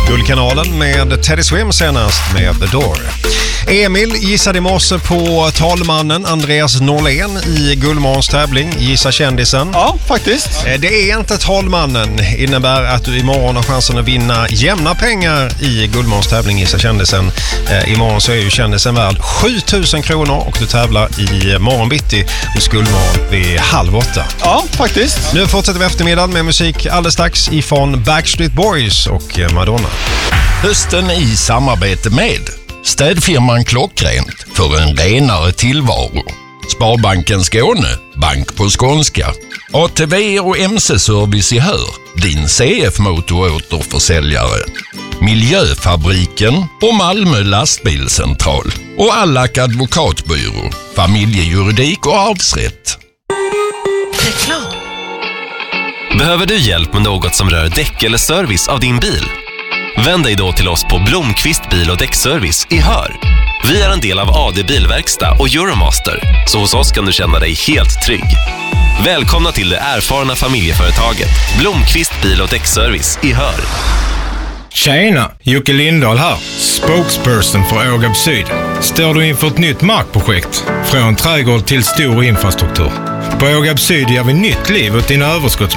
Guldkanalen med Teddy Swim senast med The Door. Emil gissade i morse på talmannen Andreas Norlén i Guldmorgons tävling Gissa kändisen. Ja, faktiskt. Det är inte talmannen. Innebär att du imorgon har chansen att vinna jämna pengar i Guldmorgons tävling Gissa kändisen. Imorgon så är ju kändisen värd 7000 kronor och du tävlar i morgonbitti hos Guldmorgon vid 7:30. Ja, faktiskt. Nu fortsätter vi eftermiddagen med musik alldeles strax ifrån Backstreet Boys och Madonna. Hösten i samarbete med städfirman Klockrent för en renare tillvaro. Sparbanken Skåne, bank på skånska. ATV och MC-service i Hör, din CF-motoråterförsäljare. Miljöfabriken och Malmö lastbilscentral. Och Allak advokatbyrå, familjejuridik och arvsrätt. Reklam. Behöver du hjälp med något som rör däck eller service av din bil? Vänd dig då till oss på Blomqvist bil- och däckservice i Hör. Vi är en del av AD Bilverkstad och Euromaster, så hos oss kan du känna dig helt trygg. Välkomna till det erfarna familjeföretaget Blomqvist bil- och däckservice i Hör. Tjena, Jocke Lindahl här, spokesperson för Ågab Syd. Står du inför ett nytt markprojekt? Från trädgård till stor infrastruktur. På Ågab Syd ger vi nytt liv åt dina överskotts